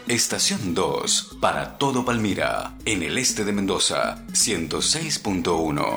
Estación 2, para todo Palmira, en el este de Mendoza, 106.1.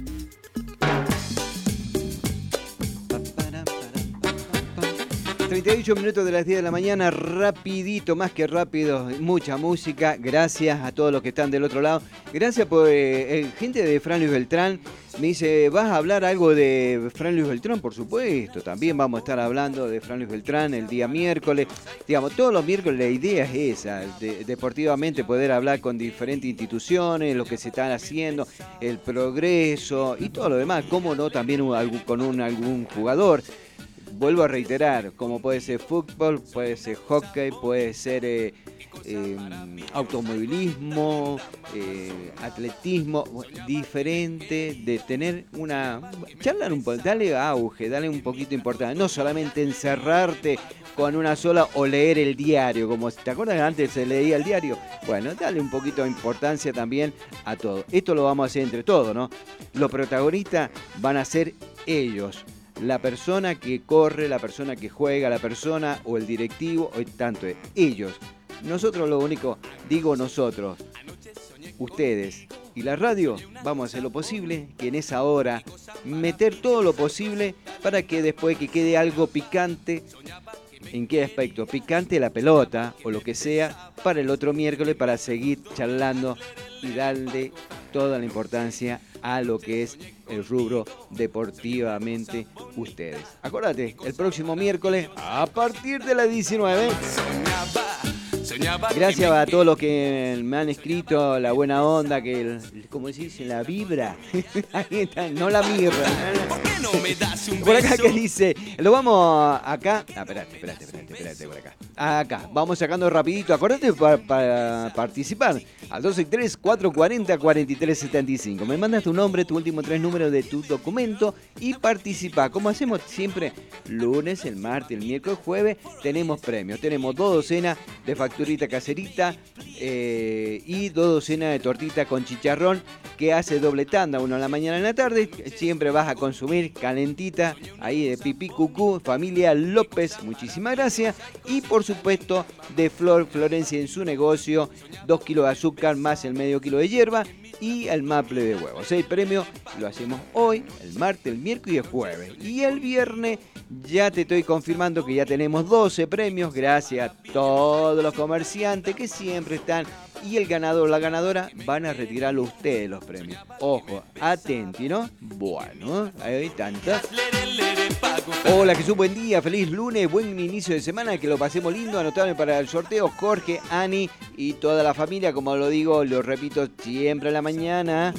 38 minutos de las 10 de la mañana, rapidito, más que rápido, mucha música. Gracias a todos los que están del otro lado. Gracias por gente de Fran Luis Beltrán. Me dice, ¿vas a hablar algo de Fran Luis Beltrán? Por supuesto, también vamos a estar hablando de Fran Luis Beltrán el día miércoles. Digamos, todos los miércoles la idea es esa, deportivamente poder hablar con diferentes instituciones, lo que se están haciendo, el progreso y todo lo demás. Cómo no, también con algún jugador. Vuelvo a reiterar, como puede ser fútbol, puede ser hockey, puede ser automovilismo, atletismo, diferente, de tener charlar un poco, darle auge, darle un poquito de importancia, no solamente encerrarte con una sola o leer el diario, como te acuerdas que antes se leía el diario. Bueno, dale un poquito de importancia también a todo. Esto lo vamos a hacer entre todos, ¿no? Los protagonistas van a ser ellos. La persona que corre, la persona que juega, la persona o el directivo, o tanto ellos. Nosotros lo único, digo nosotros, ustedes y la radio, vamos a hacer lo posible, que en esa hora meter todo lo posible para que después que quede algo picante. ¿En qué aspecto? Picante la pelota o lo que sea para el otro miércoles para seguir charlando y darle toda la importancia a lo que es el rubro deportivamente ustedes. Acordate, el próximo miércoles a partir de las 19. Gracias a todos los que me han escrito, la buena onda, que ¿cómo se dice? La vibra. Ahí está, no la mirra. Por acá que dice, lo vamos acá. Espérate por acá. Acá, vamos sacando rapidito. Acordate para participar. Al 263-440-4375. Me mandas tu nombre, tu último 3 números de tu documento y participa. Como hacemos siempre, lunes, el martes, el miércoles, jueves, tenemos premios. Tenemos 2 docenas de facturita caserita y 2 docenas de tortita con chicharrón que hace doble tanda, uno en la mañana y en la tarde. Siempre vas a consumir calentita, ahí de pipí cucú, familia López, muchísimas gracias. Y por supuesto de Florencia en su negocio, 2 kilos de azúcar más el medio kilo de hierba y el maple de huevos. El premio lo hacemos hoy, el martes, el miércoles y el jueves. Y el viernes ya te estoy confirmando que ya tenemos 12 premios, gracias a todos los comerciantes que siempre están. Y el ganador o la ganadora van a retirarlo ustedes los premios. Ojo, atenti, ¿no? Bueno, hay tantas. Hola Jesús, buen día, feliz lunes, buen inicio de semana, que lo pasemos lindo, anotame para el sorteo Jorge, Ani y toda la familia, como lo digo, lo repito siempre en la mañana.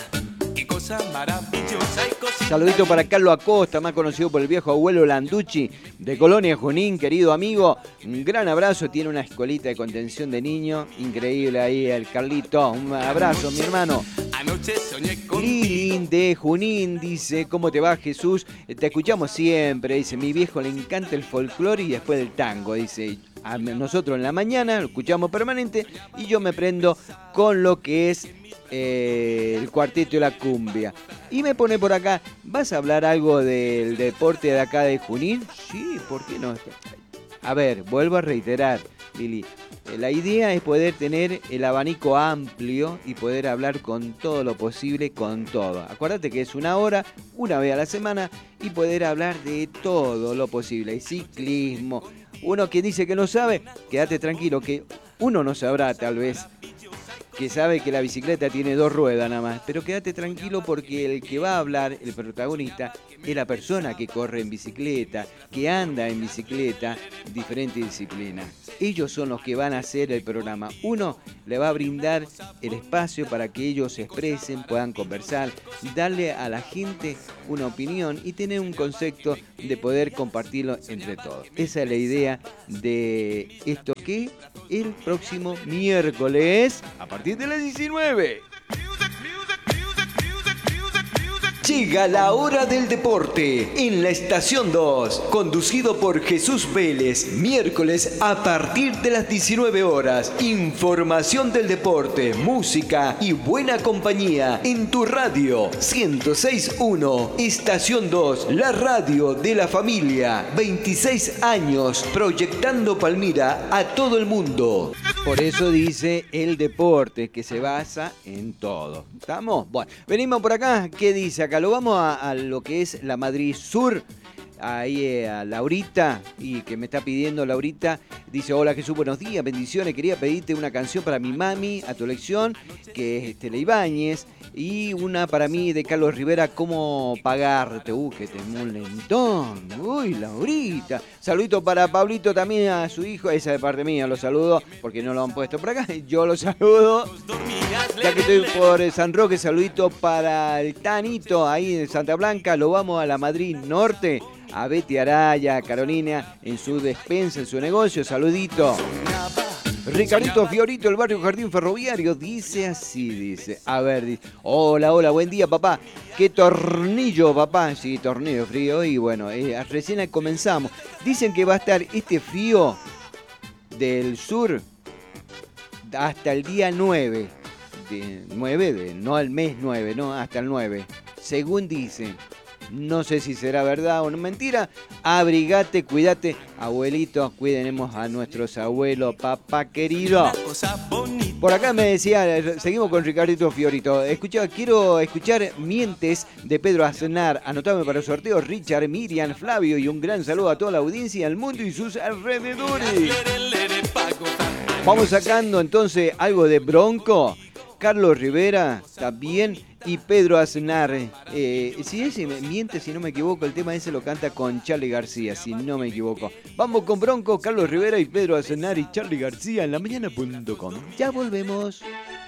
Saludito para Carlos Acosta, más conocido por el viejo abuelo Landucci de Colonia Junín, querido amigo. Un gran abrazo, tiene una escuelita de contención de niños, increíble ahí el Carlito. Un abrazo, mi hermano. Lilín de Junín dice, ¿cómo te va Jesús? Te escuchamos siempre, dice, mi viejo le encanta el folclore y después del tango, dice. A nosotros en la mañana lo escuchamos permanente y yo me prendo con lo que es el cuarteto y la cumbia. Y me pone por acá, ¿vas a hablar algo del deporte de acá de Junín? Sí, ¿por qué no? A ver, vuelvo a reiterar, Lili. La idea es poder tener el abanico amplio y poder hablar con todo lo posible, con todo. Acuérdate que es una hora, una vez a la semana, y poder hablar de todo lo posible. Hay ciclismo. Uno que dice que no sabe, quédate tranquilo, que uno no sabrá tal vez, que sabe que la bicicleta tiene 2 ruedas nada más, pero quédate tranquilo porque el que va a hablar, el protagonista, es la persona que corre en bicicleta, que anda en bicicleta, diferentes disciplinas. Ellos son los que van a hacer el programa. Uno le va a brindar el espacio para que ellos se expresen, puedan conversar, darle a la gente una opinión y tener un concepto de poder compartirlo entre todos. Esa es la idea de esto que el próximo miércoles, a partir de las 19. Llega la hora del deporte en la Estación 2, conducido por Jesús Vélez, miércoles a partir de las 19 horas. Información del deporte, música y buena compañía en tu radio 106.1, Estación 2, la radio de la familia. 26 años proyectando Palmira a todo el mundo. Por eso dice el deporte, que se basa en todo. ¿Estamos? Bueno, venimos por acá. ¿Qué dice acá? Lo vamos a lo que es la Madrid Sur. Ahí a Laurita, y que me está pidiendo Laurita, dice: hola Jesús, buenos días, bendiciones, quería pedirte una canción para mi mami a tu elección, que es Estela Ibáñez, y una para mí de Carlos Rivera, ¿cómo pagarte? Que te molentón. Uy, Laurita. Saludito para Pablito, también a su hijo, esa de parte mía, lo saludo, porque no lo han puesto por acá, yo lo saludo. Ya que estoy por San Roque, saludito para el Tanito, ahí en Santa Blanca, lo vamos a la Madrid Norte, a Betty Araya, a Carolina, en su despensa, en su negocio, saludito. Ricardito Fiorito, el barrio Jardín Ferroviario, dice así, dice, a ver, dice: hola, buen día papá, qué tornillo papá, sí, tornillo frío, y bueno, recién comenzamos. Dicen que va a estar este frío del sur hasta el día 9, no al mes 9, no, hasta el 9, según dicen. No sé si será verdad o no mentira. Abrigate, cuídate, abuelito, cuidemos a nuestros abuelos, papá querido. Por acá me decía, seguimos con Ricardito Fiorito. Quiero escuchar Mientes de Pedro Aznar. Anotame para el sorteo Richard, Miriam, Flavio, y un gran saludo a toda la audiencia del mundo y sus alrededores. Vamos sacando entonces algo de Bronco. Carlos Rivera también y Pedro Aznar. Si ese miente, si no me equivoco, el tema ese lo canta con Charly García, si no me equivoco. Vamos con Bronco, Carlos Rivera y Pedro Aznar y Charly García en lamañana.com. Ya volvemos.